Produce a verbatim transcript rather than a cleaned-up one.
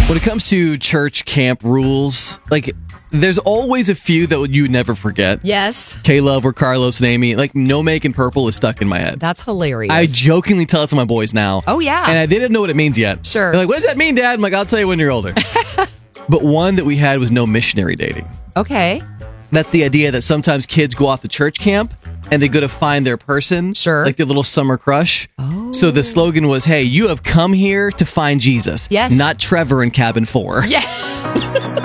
When it comes to church camp rules, like, there's always a few that you never forget. Yes. Caleb or Carlos and Amy, like, No Make and Purple is stuck in my head. That's hilarious. I jokingly tell it to my boys now. Oh, yeah. And I didn't know what it means yet. Sure. They're like, what does that mean, Dad? I'm like, I'll tell you when you're older. But one that we had was no missionary dating. Okay. That's the idea that sometimes kids go off to church camp and they go to find their person. Sure. Like their little summer crush. Oh. So the slogan was, hey, you have come here to find Jesus. Yes. Not Trevor in cabin four. Yeah.